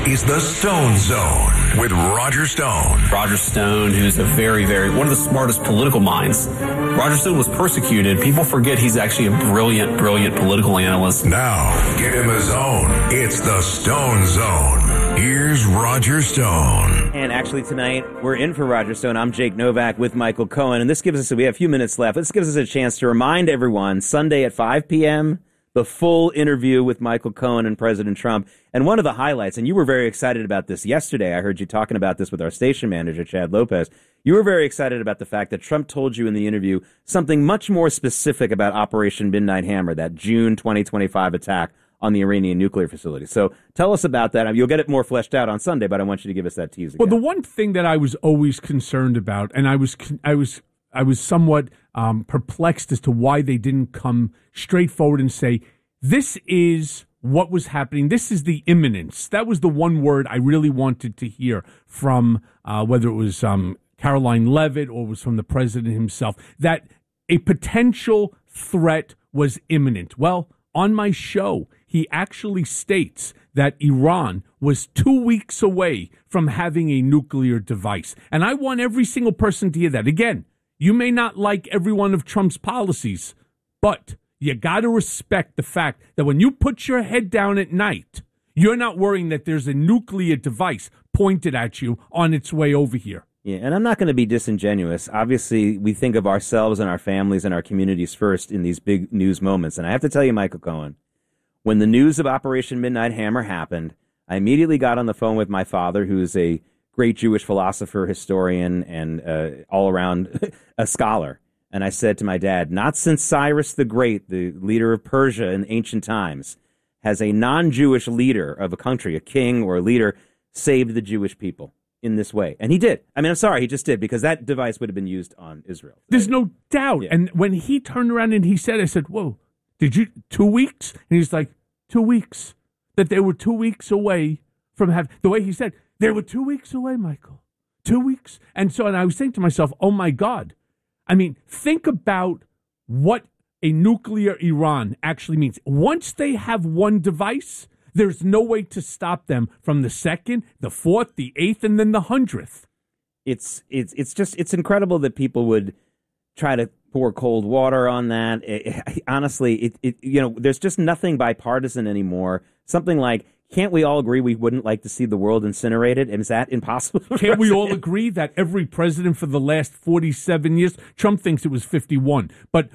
is the Stone Zone with Roger Stone. Roger Stone, who's a very, one of the smartest political minds. Roger Stone was persecuted. People forget he's actually a brilliant political analyst. Now, get in the zone. It's the Stone Zone. Here's Roger Stone. And actually tonight, we're in for Roger Stone. I'm Jake Novak with Michael Cohen. And this gives us, we have a few minutes left. This gives us a chance to remind everyone, Sunday at 5 p.m., the full interview with Michael Cohen and President Trump. And one of the highlights, and you were very excited about this yesterday. I heard you talking about this with our station manager, Chad Lopez. You were very excited about the fact that Trump told you in the interview something much more specific about Operation Midnight Hammer, that June 2025 attack on the Iranian nuclear facility. So tell us about that. You'll get it more fleshed out on Sunday, but I want you to give us that tease again. Well, the one thing that I was always concerned about, and I was somewhat perplexed as to why they didn't come straightforward and say, this is what was happening. This is the imminence. That was the one word I really wanted to hear from whether it was Caroline Leavitt or was from the president himself, that a potential threat was imminent. Well, on my show, he actually states that Iran was 2 weeks away from having a nuclear device. And I want every single person to hear that. Again, you may not like every one of Trump's policies, but you got to respect the fact that when you put your head down at night, you're not worrying that there's a nuclear device pointed at you on its way over here. Yeah, and I'm not going to be disingenuous. Obviously, we think of ourselves and our families and our communities first in these big news moments. And I have to tell you, Michael Cohen, when the news of Operation Midnight Hammer happened, I immediately got on the phone with my father, who's a great Jewish philosopher, historian, and all around a scholar. And I said to my dad, not since Cyrus the Great, the leader of Persia in ancient times, has a non-Jewish leader of a country, a king or a leader, saved the Jewish people in this way. And he did. I mean, I'm sorry, he just did, because that device would have been used on Israel. There's no doubt. Yeah. And when he turned around and he said, I said, whoa, did you, 2 weeks? And he's like, 2 weeks. That they were 2 weeks away from having, the way he said, they were 2 weeks away, Michael. 2 weeks. And I was thinking to myself, oh my God. I mean, think about what a nuclear Iran actually means. Once they have one device, there's no way to stop them from the second, the fourth, the eighth, and then the 100th. It's incredible that people would try to pour cold water on that. Honestly, there's just nothing bipartisan anymore. Something like, can't we all agree we wouldn't like to see the world incinerated? And is that impossible? Can't we all agree that every president for the last 47 years, Trump thinks it was 51, but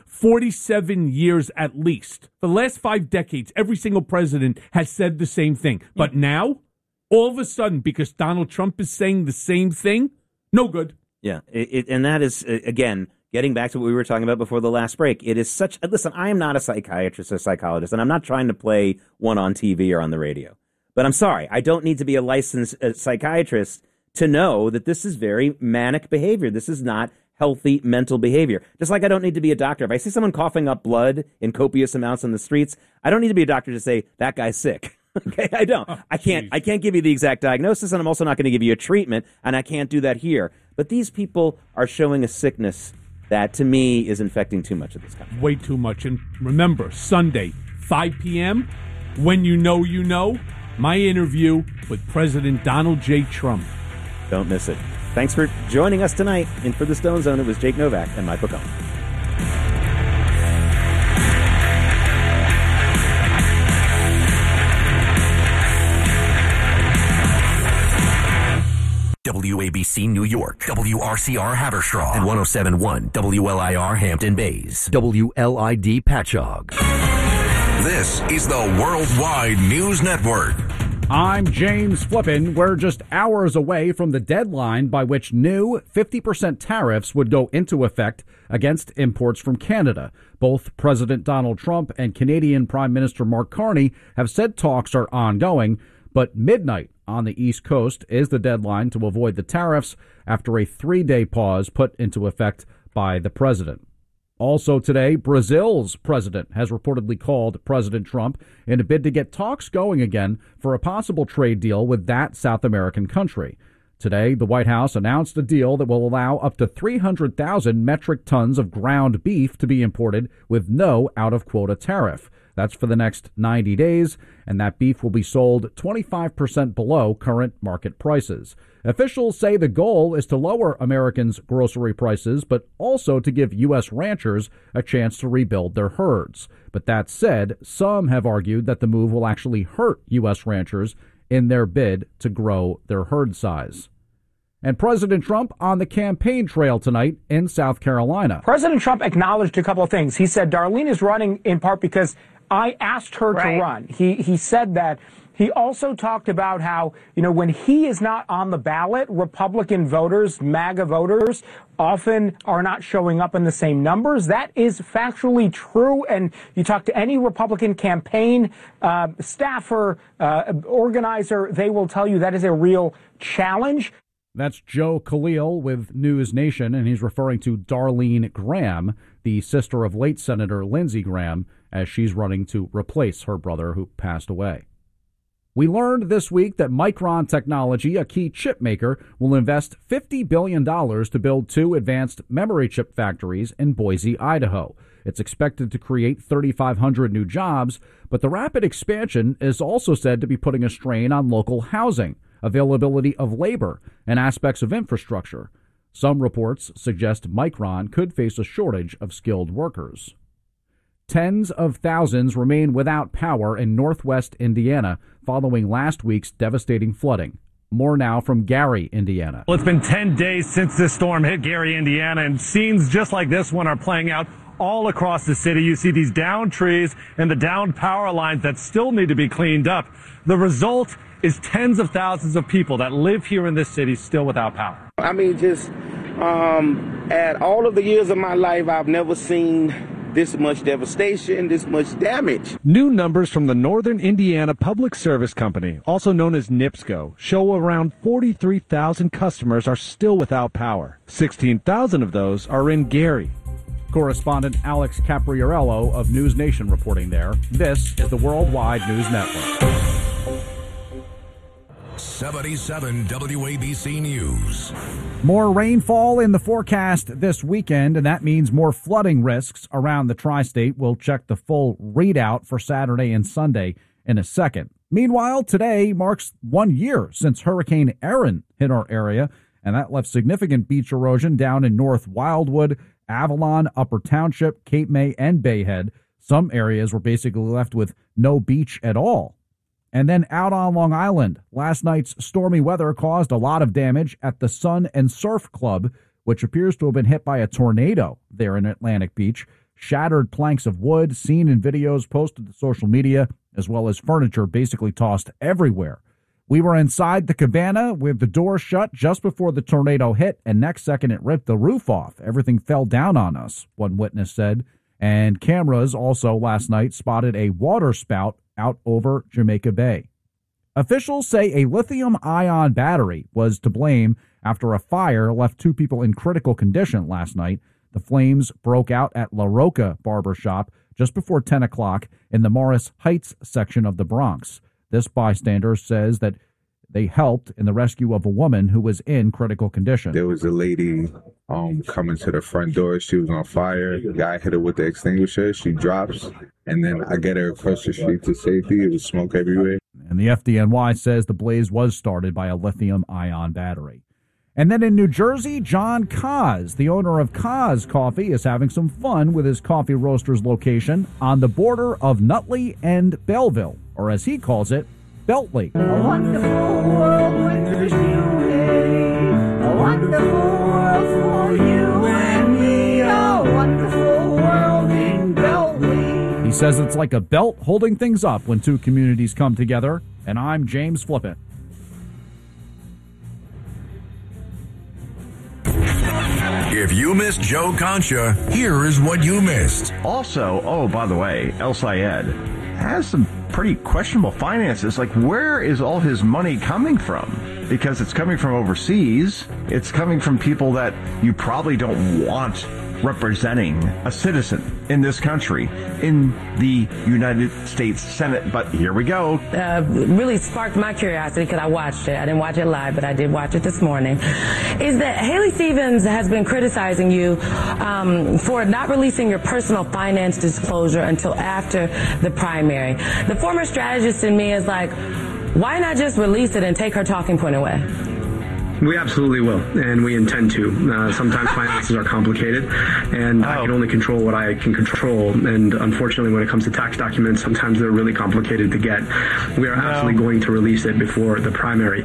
47 years at least, for the last 5 decades, every single president has said the same thing. But now, all of a sudden, because Donald Trump is saying the same thing, no good. Yeah, and that is, again, getting back to what we were talking about before the last break, it is such, listen, I am not a psychiatrist or psychologist, and I'm not trying to play one on TV or on the radio. But I'm sorry, I don't need to be a licensed psychiatrist to know that this is very manic behavior. This is not healthy mental behavior. Just like I don't need to be a doctor. If I see someone coughing up blood in copious amounts on the streets, I don't need to be a doctor to say, that guy's sick. Okay, I don't. I can't give you the exact diagnosis, and I'm also not going to give you a treatment, and I can't do that here. But these people are showing a sickness that, to me, is infecting too much of this country. Way too much. And remember, Sunday, 5 p.m., when you know, my interview with President Donald J. Trump. Don't miss it. Thanks for joining us tonight. And for the Stone Zone, it was Jake Novak and Michael Cohen. WABC New York, WRCR Haverstraw, and 107.1 WLIR Hampton Bays, WLID Patchogue. This is the Worldwide News Network. I'm James Flippin. We're just hours away from the deadline by which new 50% tariffs would go into effect against imports from Canada. Both President Donald Trump and Canadian Prime Minister Mark Carney have said talks are ongoing, but midnight on the East Coast is the deadline to avoid the tariffs after a 3-day pause put into effect by the president. Also today, Brazil's president has reportedly called President Trump in a bid to get talks going again for a possible trade deal with that South American country. Today, the White House announced a deal that will allow up to 300,000 metric tons of ground beef to be imported with no out-of-quota tariff. That's for the next 90 days, and that beef will be sold 25% below current market prices. Officials say the goal is to lower Americans' grocery prices, but also to give U.S. ranchers a chance to rebuild their herds. But that said, some have argued that the move will actually hurt U.S. ranchers in their bid to grow their herd size. And President Trump on the campaign trail tonight in South Carolina. President Trump acknowledged a couple of things. He said Darlene is running in part because I asked her to run. He said that. He also talked about how, when he is not on the ballot, Republican voters, MAGA voters, often are not showing up in the same numbers. That is factually true. And you talk to any Republican campaign staffer, organizer, they will tell you that is a real challenge. That's Joe Khalil with News Nation, and he's referring to Darlene Graham, the sister of late Senator Lindsey Graham, as she's running to replace her brother who passed away. We learned this week that Micron Technology, a key chip maker, will invest $50 billion to build 2 advanced memory chip factories in Boise, Idaho. It's expected to create 3,500 new jobs, but the rapid expansion is also said to be putting a strain on local housing, availability of labor, and aspects of infrastructure. Some reports suggest Micron could face a shortage of skilled workers. Tens of thousands remain without power in northwest Indiana following last week's devastating flooding. More now from Gary, Indiana. Well, it's been 10 days since this storm hit Gary, Indiana, and scenes just like this one are playing out all across the city. You see these downed trees and the downed power lines that still need to be cleaned up. The result is tens of thousands of people that live here in this city still without power. I mean, just at all of the years of my life, I've never seen this much devastation, this much damage. New numbers from the Northern Indiana Public Service Company, also known as NIPSCO, show around 43,000 customers are still without power. 16,000 of those are in Gary. Correspondent Alex Capriarello of News Nation reporting there. This is the Worldwide News Network. 77 WABC News. More rainfall in the forecast this weekend, and that means more flooding risks around the tri-state. We'll check the full readout for Saturday and Sunday in a second. Meanwhile, today marks 1 year since Hurricane Erin hit our area, and that left significant beach erosion down in North Wildwood, Avalon, Upper Township, Cape May, and Bayhead. Some areas were basically left with no beach at all. And then out on Long Island, last night's stormy weather caused a lot of damage at the Sun and Surf Club, which appears to have been hit by a tornado there in Atlantic Beach. Shattered planks of wood seen in videos posted to social media, as well as furniture basically tossed everywhere. We were inside the cabana with the door shut just before the tornado hit, and next second it ripped the roof off. Everything fell down on us, one witness said. And cameras also last night spotted a water spout out over Jamaica Bay. Officials say a lithium-ion battery was to blame after a fire left 2 people in critical condition last night. The flames broke out at La Roca Barbershop just before 10 o'clock in the Morris Heights section of the Bronx. This bystander says that they helped in the rescue of a woman who was in critical condition. There was a lady coming to the front door. She was on fire. The guy hit her with the extinguisher. She drops, and then I get her across the street to safety. It was smoke everywhere. And the FDNY says the blaze was started by a lithium-ion battery. And then in New Jersey, John Kaz, the owner of Kaz Coffee, is having some fun with his coffee roaster's location on the border of Nutley and Belleville, or as he calls it, Beltley. A wonderful world when there's you, a wonderful world for you and me, a wonderful world in Beltley. He says it's like a belt holding things up when 2 communities come together, and I'm James Flippin. If you missed Joe Concha, here is what you missed. Also, by the way, El Sayed has some pretty questionable finances. Like, where is all his money coming from? Because it's coming from overseas. It's coming from people that you probably don't want representing a citizen in this country in the United States Senate. But here we go. Really sparked my curiosity because I watched it. I didn't watch it live, but I did watch it this morning. Is that Haley Stevens has been criticizing you for not releasing your personal finance disclosure until after the primary. The former strategist in me is like, why not just release it and take her talking point away? We absolutely will, and we intend to. Sometimes finances are complicated, and I can only control what I can control. And unfortunately, when it comes to tax documents, sometimes they're really complicated to get. We are absolutely going to release it before the primary.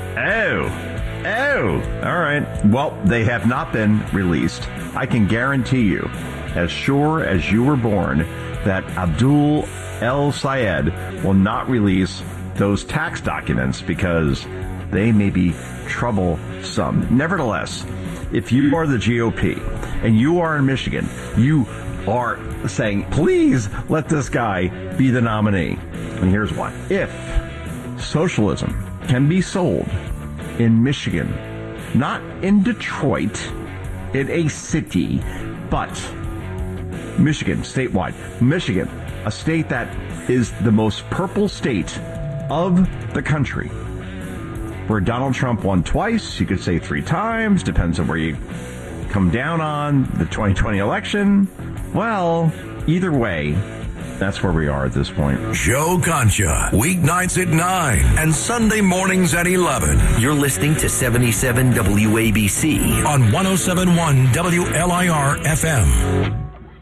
Oh, all right. Well, they have not been released. I can guarantee you, as sure as you were born, that Abdul El Sayed will not release those tax documents because they may be troublesome. Nevertheless, if you are the GOP and you are in Michigan, you are saying, please let this guy be the nominee. And here's why. If socialism can be sold in Michigan, not in Detroit, in a city, but Michigan, statewide. Michigan, a state that is the most purple state of the country, where Donald Trump won twice, you could say 3 times, depends on where you come down on the 2020 election. Well, either way, that's where we are at this point. Joe Concha, weeknights at 9 and Sunday mornings at 11. You're listening to 77 WABC on 107.1 WLIR FM.